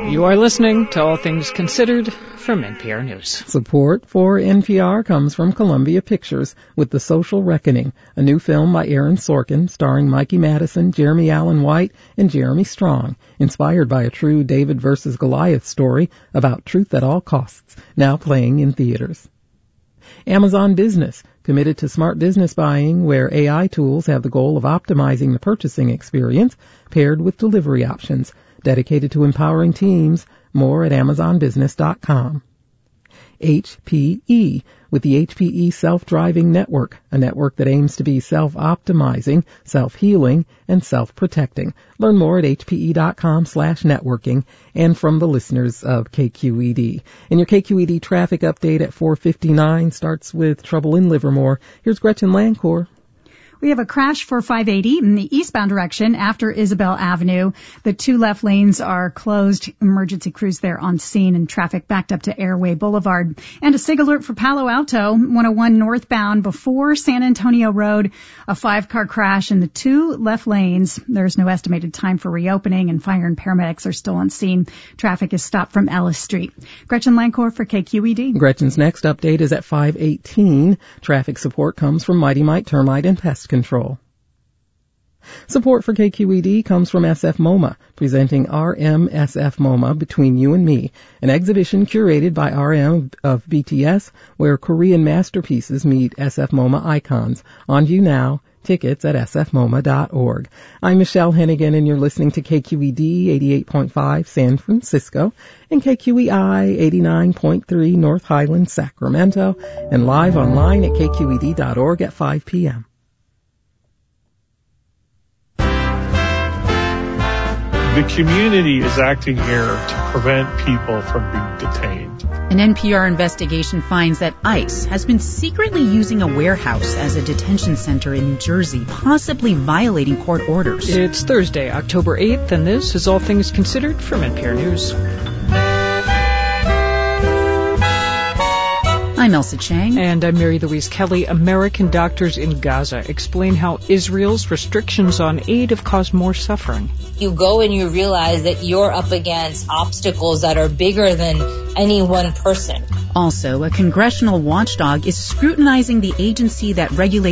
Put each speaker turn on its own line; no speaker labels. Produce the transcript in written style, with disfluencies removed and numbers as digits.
You are listening to All Things Considered from NPR News.
Support for NPR comes from Columbia Pictures with The Social Reckoning, a new film by Aaron Sorkin starring Mikey Madison, Jeremy Allen White, and Jeremy Strong, inspired by a true David versus Goliath story about truth at all costs, now playing in theaters. Amazon Business, committed to smart business buying where AI tools have the goal of optimizing the purchasing experience paired with delivery options, dedicated to empowering teams. More at AmazonBusiness.com. HPE, with the HPE Self-Driving Network, a network that aims to be self-optimizing, self-healing, and self-protecting. Learn more at hpe.com/networking and from the listeners of KQED. And your KQED traffic update at 4:59 starts with trouble in Livermore. Here's Gretchen Lancourt.
We have a crash for 580 in the eastbound direction after Isabel Avenue. The two left lanes are closed. Emergency crews there on scene and traffic backed up to Airway Boulevard. And a SIG alert for Palo Alto, 101 northbound before San Antonio Road. A 5-car crash in the two left lanes. There's no estimated time for reopening, and fire and paramedics are still on scene. Traffic is stopped from Ellis Street. Gretchen Lancourt for KQED.
Gretchen's next update is at 5:18. Traffic support comes from Mighty Mite Termite and Pest Control. Support for KQED comes from SF MoMA, presenting RM SF MoMA Between You and Me, an exhibition curated by RM of BTS where Korean masterpieces meet SF MoMA icons. On view now. Tickets at sfmoma.org. I'm Michelle Hennigan, and you're listening to KQED 88.5 San Francisco and KQEI 89.3 North Highland, Sacramento, and live online at kqed.org at 5 p.m.
The community is acting here to prevent people from being detained.
An NPR investigation finds that ICE has been secretly using a warehouse as a detention center in New Jersey, possibly violating court orders.
It's Thursday, October 8th, and this is All Things Considered from NPR News.
I'm Elsa Chang.
And I'm Mary Louise Kelly. American doctors in Gaza explain how Israel's restrictions on aid have caused more suffering.
You go and you realize that you're up against obstacles that are bigger than any one person.
Also, a congressional watchdog is scrutinizing the agency that regulates